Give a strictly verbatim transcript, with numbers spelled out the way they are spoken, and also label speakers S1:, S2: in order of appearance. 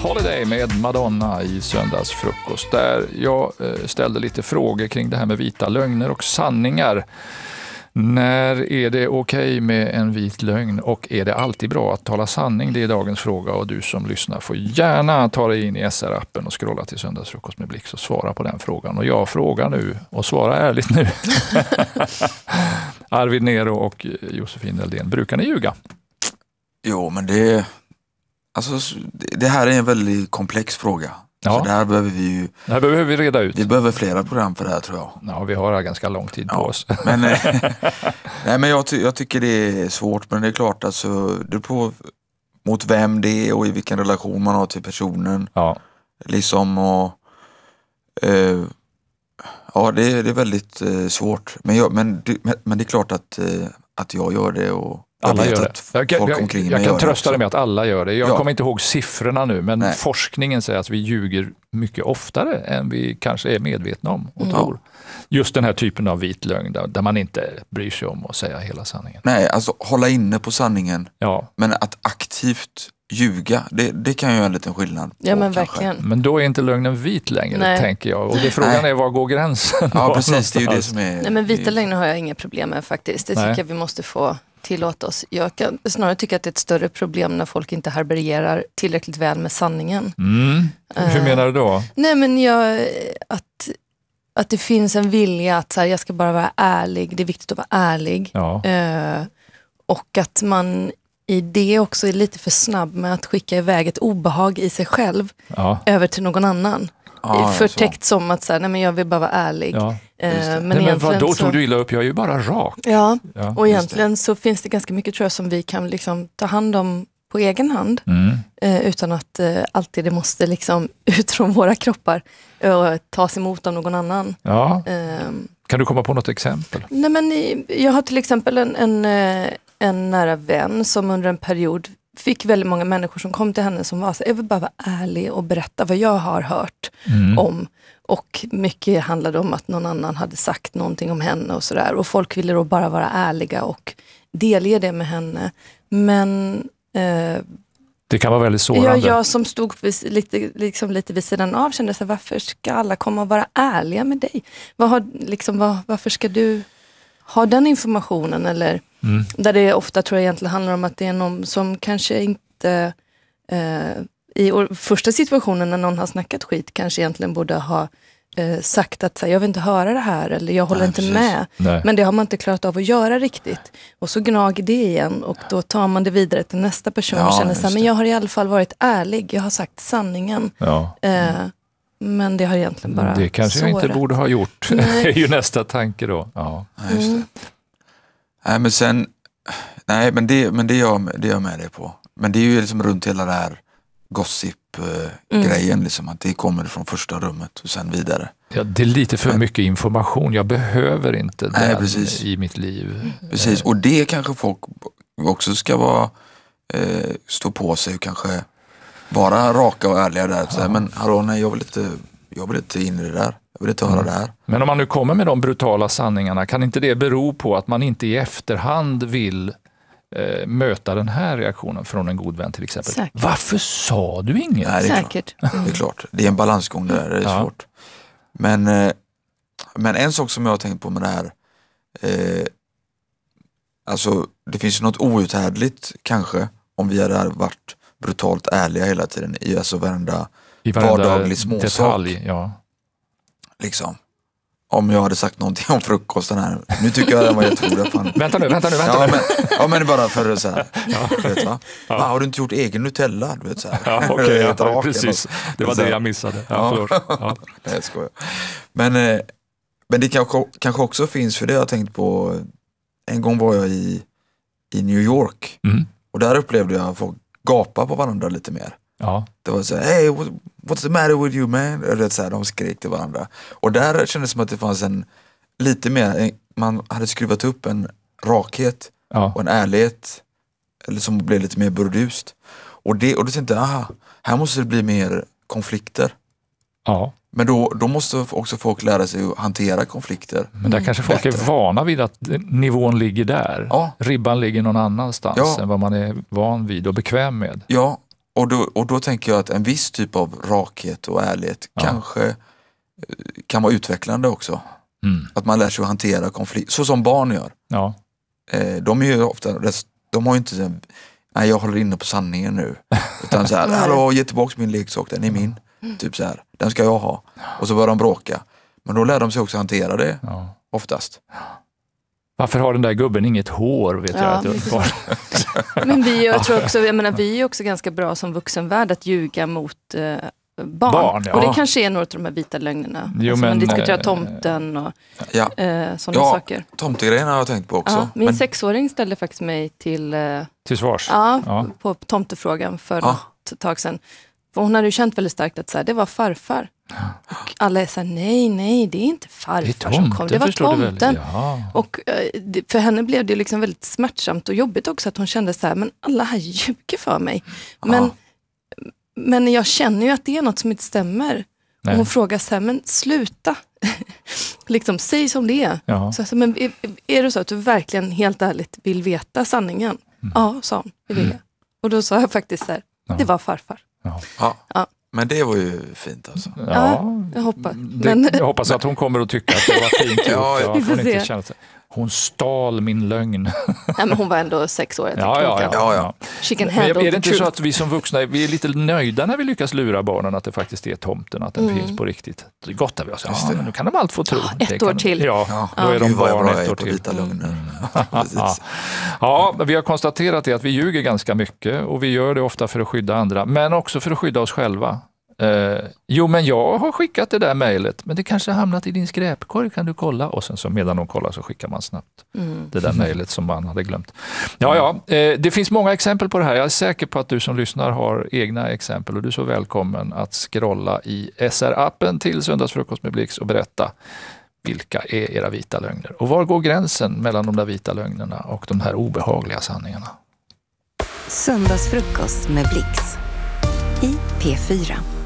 S1: Holiday med Madonna i söndagsfrukost, där jag ställde lite frågor kring det här med vita lögner och sanningar. När är det okej med en vit lögn och är det alltid bra att tala sanning? Det är dagens fråga, och du som lyssnar får gärna ta dig in i S R-appen och scrolla till söndagsfrukost med Blix och svara på den frågan. Och jag frågar nu och svara ärligt nu. Arvid Nero och Josefin Eldén, brukar ni ljuga?
S2: Jo, men det, alltså, det här är en väldigt komplex fråga. Ja. Så det här behöver vi ju...
S1: Det här behöver vi reda ut.
S2: Vi behöver flera program för det här, tror jag.
S1: Ja, vi har ganska lång tid på
S2: ja.
S1: oss.
S2: Men, nej, men jag, ty- jag tycker det är svårt, men det är klart, alltså, det är på mot vem det är och i vilken relation man har till personen.
S1: Ja.
S2: Liksom, och... Eh, ja, det är, det är väldigt eh, svårt. Men, jag, men, men, men det är klart att, eh, att jag gör det och...
S1: Alla gör det. Jag, jag, jag, jag kan trösta dig med att alla gör det. Jag ja. kommer inte ihåg siffrorna nu, men Nej. forskningen säger att vi ljuger mycket oftare än vi kanske är medvetna om och mm. tror. Just den här typen av vit lögn där, där man inte bryr sig om att säga hela sanningen.
S2: Nej, alltså hålla inne på sanningen.
S1: Ja.
S2: Men att aktivt ljuga, det, det kan ju göra en liten skillnad. På,
S3: ja, men
S2: kanske.
S3: verkligen.
S1: Men då är inte lögnen vit längre, Nej. tänker jag. Och det frågan Nej. är, var går gränsen?
S2: Ja, precis. Det är ju det som är...
S3: Nej, men vita lögner har jag inga problem med faktiskt. Det tycker Nej. jag vi måste få... tillåta oss. Jag kan snarare tycka att det är ett större problem när folk inte härbärgerar tillräckligt väl med sanningen.
S1: Mm. Hur uh, menar du då?
S3: Nej, men jag, att, att det finns en vilja att så här, jag ska bara vara ärlig. Det är viktigt att vara ärlig.
S1: Ja.
S3: Uh, och att man i det också är lite för snabb med att skicka iväg ett obehag i sig själv
S1: ja.
S3: över till någon annan.
S2: Ah,
S3: förtäckt som att så här, nej, men jag vill bara vara ärlig.
S1: Ja,
S3: eh, men
S1: nej, men vad, då
S3: så...
S1: tog du illa upp, jag är ju bara rak.
S3: Ja,
S1: ja
S3: och egentligen så finns det ganska mycket, tror jag, som vi kan liksom ta hand om på egen hand.
S1: Mm.
S3: Eh, utan att eh, alltid det måste liksom ut från våra kroppar och tas emot av någon annan.
S1: Ja.
S3: Eh,
S1: kan du komma på något exempel?
S3: Nej, men jag har till exempel en, en, en nära vän som under en period fick väldigt många människor som kom till henne som var så, jag vill bara vara ärlig och berätta vad jag har hört mm. om. Och mycket handlade om att någon annan hade sagt någonting om henne och sådär. Och folk ville då bara vara ärliga och delge det med henne. Men... Eh,
S1: det kan vara väldigt sårande.
S3: Ja, jag som stod vid, lite, liksom lite vid sidan av kände så här, varför ska alla komma och vara ärliga med dig? Vad har, liksom, vad, varför ska du ha den informationen? Eller... Mm. Där det ofta tror jag egentligen handlar om att det är någon som kanske inte eh, i or- första situationen när någon har snackat skit kanske egentligen borde ha eh, sagt att så här, jag vill inte höra det här eller jag håller Nej, inte precis. med.
S1: Nej.
S3: Men det har man inte klarat av att göra riktigt. Och så gnager det igen och då tar man det vidare till nästa person
S2: ja,
S3: och känner så här, men jag har i alla fall varit ärlig, jag har sagt sanningen.
S1: Ja.
S3: Eh, men det har egentligen bara
S1: Det kanske
S3: sårat.
S1: jag inte borde ha gjort. Det är ju nästa tanke då. Ja,
S2: ja just det. Mm. Nej, men sen, nej, men det, men det, gör, det gör jag med det på. Men det är ju liksom runt hela det här gossip-grejen, mm. liksom, att det kommer från första rummet och sen vidare.
S1: Ja, det är lite för men, mycket information. Jag behöver inte
S2: nej,
S1: den
S2: precis.
S1: i mitt liv.
S2: Precis, och det kanske folk också ska vara, eh, stå på sig och kanske vara raka och ärliga där. Så här, men hallå, nej, jag vill inte, jag vill inte in i det där. Jag vill inte höra mm. det här.
S1: Men om man nu kommer med de brutala sanningarna, kan inte det bero på att man inte i efterhand vill eh, möta den här reaktionen från en god vän till exempel?
S3: Säkert.
S1: Varför sa du inget?
S2: Nej, det är
S3: Säkert.
S2: Klart. Det är klart. Det är en balansgång det där, det är ja. svårt. Men, eh, men en sak som jag har tänkt på med det här, eh, alltså det finns något outhärdligt kanske om vi hade varit brutalt ärliga hela tiden i alltså varenda,
S1: I varenda
S2: vardaglig småsak.
S1: Detalj, ja.
S2: Liksom. Om jag hade sagt någonting om frukosten här. Nu tycker jag att den var jätterolig. Fan.
S1: Vänta nu, vänta nu, vänta
S2: ja,
S1: nu.
S2: Men, ja, men bara för så här.
S1: Ja.
S2: Vet, va?
S1: Ja.
S2: Ah, har du inte gjort egen Nutella? Du vet, så här.
S1: Ja, okej, okay, ja, precis. Det var det jag missade. Ja,
S2: ja.
S1: Ja.
S2: Nej, jag skojar. Men, eh, men det kanske, kanske också finns, för det jag har tänkt på. En gång var jag i, i New York.
S1: Mm.
S2: Och där upplevde jag att folk gapa på varandra lite mer.
S1: Ja.
S2: Det var så här, hey, what's the matter with you, man? Eller så här, de skrek till varandra. Och där kändes det som att det fanns en lite mer, man hade skruvat upp en rakhet
S1: ja.
S2: och en ärlighet, eller som blev lite mer burdust. Och det, och då tänkte jag, aha, här måste det bli mer konflikter.
S1: Ja.
S2: Men då, då måste också folk lära sig att hantera konflikter.
S1: Men där kanske folk bättre. är vana vid att nivån ligger där.
S2: Ja.
S1: Ribban ligger någon annanstans
S2: ja.
S1: än vad man är van vid och bekväm med.
S2: Ja, och, då, och då tänker jag att en viss typ av rakhet och ärlighet ja. kanske kan vara utvecklande också. Mm. Att man lär sig att hantera konflikt, så som barn gör.
S1: Ja.
S2: Eh, de är ju ofta, de har ju inte, nej jag håller inne på sanningen nu. Utan så här, hallå, ge tillbaka min leksak, den är min. Mm. Typ så här, den ska jag ha. Och så börjar de bråka. Men då lär de sig också hantera det, ja. oftast.
S1: Varför har den där gubben inget hår, vet ja, jag. Att
S3: men vi, jag tror också, jag menar, vi är också ganska bra som vuxenvärld att ljuga mot eh, barn. barn ja. Och det kanske är några av de här vita lögnerna. Jo, alltså, men, man diskuterar tomten och ja. eh, sådana
S2: ja,
S3: saker.
S2: Tomtegrejerna har jag tänkt på också.
S3: Ja, min
S2: men...
S3: sexåring ställde faktiskt mig till, eh,
S1: till svars.
S3: Ja, ja, på tomtefrågan för ja. ett tag sedan. För hon hade ju känt väldigt starkt att så här, det var farfar. Och alla är så här, nej, nej, det är inte farfar det är tomten, som kom. Det var tomten. Ja. Och eh, för henne blev det liksom väldigt smärtsamt och jobbigt också att hon kände så här, men alla här ljuger för mig. Men, ja. men jag känner ju att det är något som inte stämmer. Nej. Och hon frågar så här, men sluta. liksom, säg som det är. Ja. Så, alltså, men är, är det så att du verkligen helt ärligt vill veta sanningen? Mm. Ja, sa hon, det vill jag. Mm. Och då sa jag faktiskt så här, ja. det var farfar.
S2: Ja. Ja. ja. Men det var ju fint alltså.
S1: Ja, ja
S3: jag hoppas.
S1: Det,
S3: men...
S1: jag hoppas att hon kommer att tycka att det var fint gjort. ja, ja, hon, inte känna sig. Hon stal min lögn.
S3: Nej, men hon var ändå sex år.
S1: Ja, ja, ja, ja, ja.
S3: She can handle
S1: men är det inte
S3: truth.
S1: så att vi som vuxna vi är lite nöjda när vi lyckas lura barnen att det faktiskt är tomten, att den mm. finns på riktigt? Det är gott att vi har sagt, ja, nu kan de allt få tro.
S3: Ja, ett år
S1: kan,
S3: till.
S1: Ja, ja. Då är de barn ett år till.
S2: Vita lögner.
S1: ja. ja, vi har konstaterat det att vi ljuger ganska mycket och vi gör det ofta för att skydda andra, men också för att skydda oss själva. Uh, jo, men jag har skickat det där mejlet, men det kanske har hamnat i din skräpkorg, kan du kolla? Och sen så medan de kollar så skickar man snabbt mm. det där mejlet som man hade glömt. Ja, ja, uh, det finns många exempel på det här. Jag är säker på att du som lyssnar har egna exempel och du är så välkommen att scrolla i S R-appen till Söndagsfrukost med Blix och berätta vilka är era vita lögner och var går gränsen mellan de där vita lögnerna och de här obehagliga sanningarna.
S4: Söndagsfrukost med Blix i P fyra.